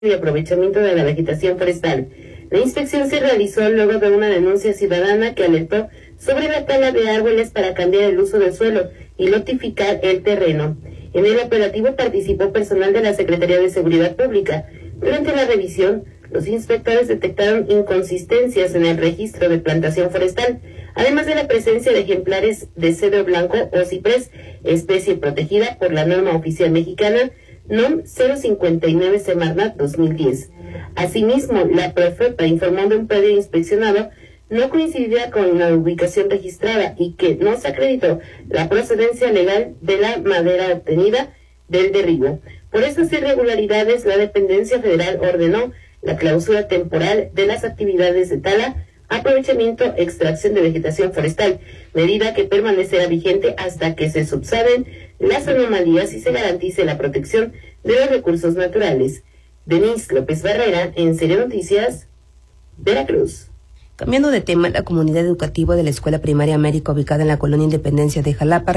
y aprovechamiento de la vegetación forestal. La inspección se realizó luego de una denuncia ciudadana que alertó sobre la tala de árboles para cambiar el uso del suelo y lotificar el terreno. En el operativo participó personal de la Secretaría de Seguridad Pública. Durante la revisión, los inspectores detectaron inconsistencias en el registro de plantación forestal, además de la presencia de ejemplares de cedro blanco o ciprés, especie protegida por la norma oficial mexicana NOM 059 Semarnat 2010. Asimismo, la Profepa informó de un predio inspeccionado no coincidía con la ubicación registrada y que no se acreditó la procedencia legal de la madera obtenida del derribo. Por estas irregularidades, la dependencia federal ordenó la clausura temporal de las actividades de tala, aprovechamiento, extracción de vegetación forestal, medida que permanecerá vigente hasta que se subsanen las anomalías y se garantice la protección de los recursos naturales. Denise López Barrera, en Serie Noticias, Veracruz. Cambiando de tema, la comunidad educativa de la Escuela Primaria América, ubicada en la Colonia Independencia de Jalapa,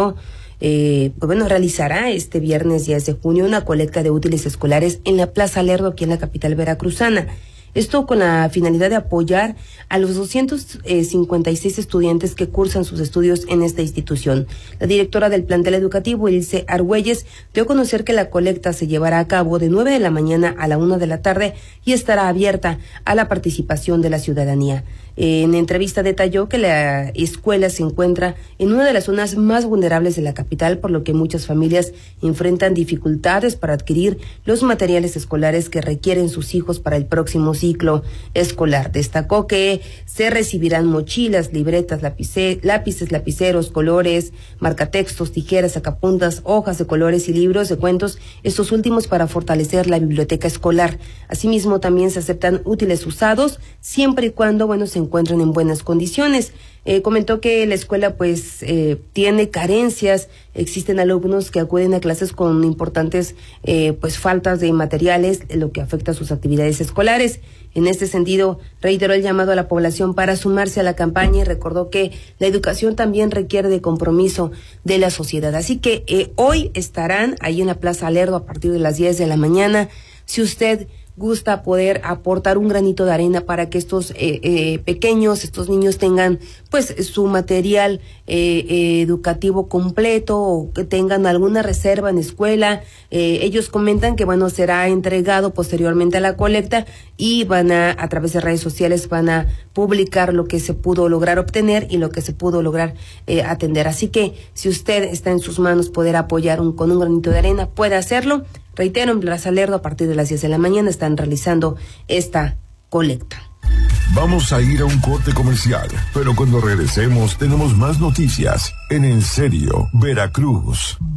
realizará este viernes 10 de junio una colecta de útiles escolares en la Plaza Lerdo, aquí en la capital veracruzana. Esto con la finalidad de apoyar a los 256 estudiantes que cursan sus estudios en esta institución. La directora del plantel educativo, Ilse Argüelles, dio a conocer que la colecta se llevará a cabo de 9 de la mañana a la 1 de la tarde y estará abierta a la participación de la ciudadanía. En entrevista detalló que la escuela se encuentra en una de las zonas más vulnerables de la capital, por lo que muchas familias enfrentan dificultades para adquirir los materiales escolares que requieren sus hijos para el próximo ciclo escolar. Destacó que se recibirán mochilas, libretas, lápices, lapiceros, colores, marcatextos, tijeras, sacapuntas, hojas de colores y libros de cuentos, estos últimos para fortalecer la biblioteca escolar. Asimismo, también se aceptan útiles usados, siempre y cuando, se encuentren en buenas condiciones. Comentó que la escuela tiene carencias, existen alumnos que acuden a clases con importantes faltas de materiales, lo que afecta a sus actividades escolares. En este sentido, reiteró el llamado a la población para sumarse a la campaña y recordó que la educación también requiere de compromiso de la sociedad. Así que hoy estarán ahí en la Plaza Lerdo a partir de las 10 de la mañana. Si usted gusta poder aportar un granito de arena para que estos estos niños tengan su material educativo completo o que tengan alguna reserva en escuela. Ellos comentan que será entregado posteriormente a la colecta y a través de redes sociales van a publicar lo que se pudo lograr obtener y lo que se pudo lograr atender. Así que si usted está en sus manos poder apoyar con un granito de arena, puede hacerlo. Reitero, en Plaza Lerdo a partir de las 10 de la mañana están realizando esta colecta. Vamos a ir a un corte comercial, pero cuando regresemos tenemos más noticias en serio, Veracruz.